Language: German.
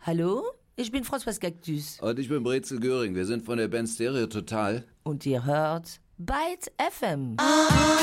Hallo? Ich bin François Cactus. Und ich bin Brezel Göring. Wir sind von der Band Stereo Total. Und ihr hört Byte FM.